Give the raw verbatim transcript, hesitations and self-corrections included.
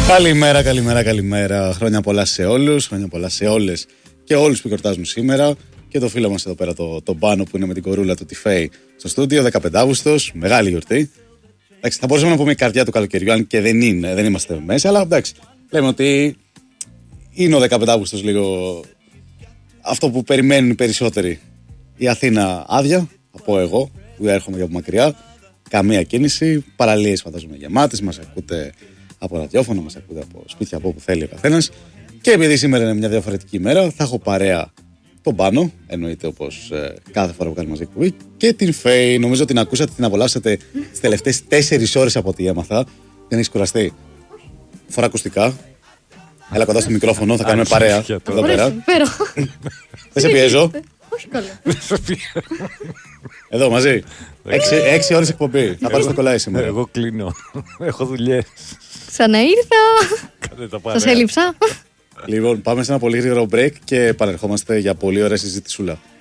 Καλημέρα, καλημέρα, καλημέρα. Χρόνια πολλά σε όλους, χρόνια πολλά σε όλες και όλους που γιορτάζουν σήμερα. Και το φίλο μας εδώ πέρα, το, το Πάνο που είναι με την κορούλα του Τιφέη στο στούντιο, δεκαπέντε Αυγούστος, μεγάλη γιορτή. Εντάξει, θα μπορούσαμε να πούμε η καρδιά του καλοκαιριού, αν και δεν είναι, δεν είμαστε μέσα, αλλά εντάξει, λέμε ότι είναι ο δεκαπέντε Αυγούστος λίγο αυτό που περιμένουν οι περισσότεροι. Η Αθήνα άδεια, θα πω εγώ, που έρχομαι από μακριά, καμία κίνηση, παραλίες φαντάζομαι γεμάτες, μας ακούτε από ραδιόφωνο, μας ακούτε από σπίτια από όπου θέλει ο καθένας. Και επειδή σήμερα είναι μια διαφορετική ημέρα, θα έχω παρέα τον Πάνο, εννοείται όπως ε, κάθε φορά που κάνουμε μαζί εκπομπή, και την Φέη. Νομίζω την ακούσατε, την απολαύσατε τις τελευταίες τέσσερις ώρες από ό,τι έμαθα. Δεν έχεις κουραστεί? Φορά ακουστικά. Έλα κοντά στο μικρόφωνο, θα κάνουμε παρέα εδώ πέρα. Δεν σε πιέζω? Όχι καλά. Εδώ μαζί. Έξι, έξι ώρες εκπομπή. Θα πάρεις το κολλάι σήμερα. Εγώ κλείνω. Έχω δουλειές. Ξαναήρθα. Σας έλειψα. Λοιπόν, πάμε σε ένα πολύ γρήγορο break και επανερχόμαστε για πολύ ωραία συζήτησούλα.